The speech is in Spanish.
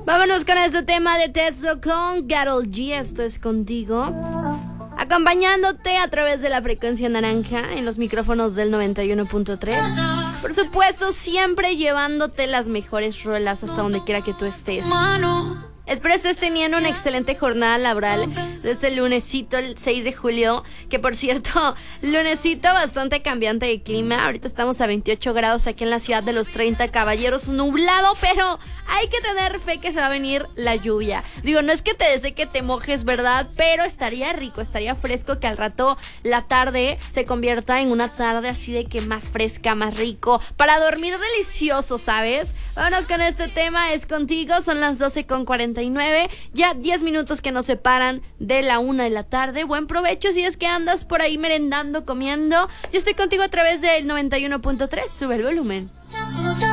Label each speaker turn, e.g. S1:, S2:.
S1: Vámonos con este tema de Tezo con Karol G. Esto es Contigo. Acompañándote a través de la frecuencia naranja en los micrófonos del 91.3. Por supuesto, siempre llevándote las mejores rolas hasta donde quiera que tú estés. Espero estés teniendo una excelente jornada laboral este lunesito, el 6 de julio, que por cierto, lunesito bastante cambiante de clima. Ahorita estamos a 28 grados aquí en la ciudad de los 30 caballeros, nublado, pero hay que tener fe que se va a venir la lluvia. Digo, no es que te desee que te mojes, ¿verdad? Pero estaría rico, estaría fresco que al rato la tarde se convierta en una tarde así de que más fresca, más rico, para dormir delicioso, ¿sabes? Vámonos con este tema, es Contigo, son las 12:49, ya 10 minutos que nos separan de la 1 de la tarde. Buen provecho si es que andas por ahí merendando, comiendo. Yo estoy contigo a través del 91.3, sube el volumen.